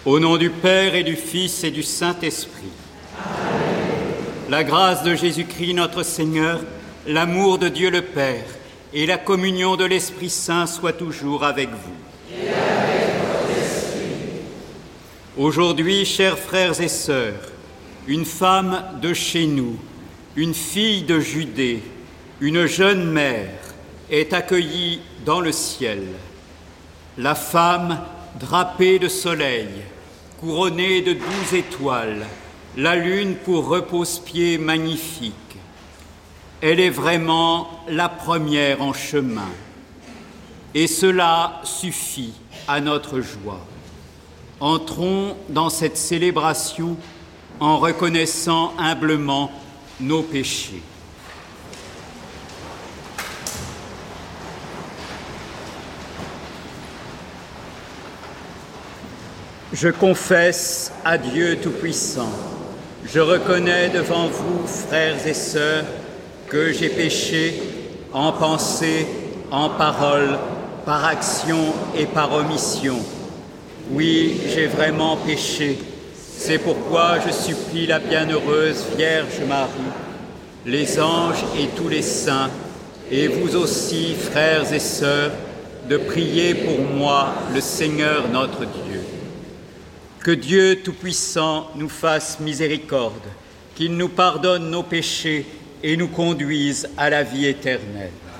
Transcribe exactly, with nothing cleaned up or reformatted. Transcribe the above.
Au nom du Père et du Fils et du Saint-Esprit. La grâce de Jésus-Christ notre Seigneur, l'amour de Dieu le Père et la communion de l'Esprit Saint soient toujours avec vous. Et avec votre esprit. Aujourd'hui, chers frères et sœurs, une femme de chez nous, une fille de Judée, une jeune mère est accueillie dans le ciel. La femme drapée de soleil, couronnée de douze étoiles, la lune pour repose-pied magnifique. Elle est vraiment la première en chemin. Et cela suffit à notre joie. Entrons dans cette célébration en reconnaissant humblement nos péchés. Je confesse à Dieu Tout-Puissant, je reconnais devant vous, frères et sœurs, que j'ai péché en pensée, en parole, par action et par omission. Oui, j'ai vraiment péché. C'est pourquoi je supplie la bienheureuse Vierge Marie, les anges et tous les saints, et vous aussi, frères et sœurs, de prier pour moi, le Seigneur notre Dieu. Que Dieu Tout-Puissant nous fasse miséricorde, qu'il nous pardonne nos péchés et nous conduise à la vie éternelle.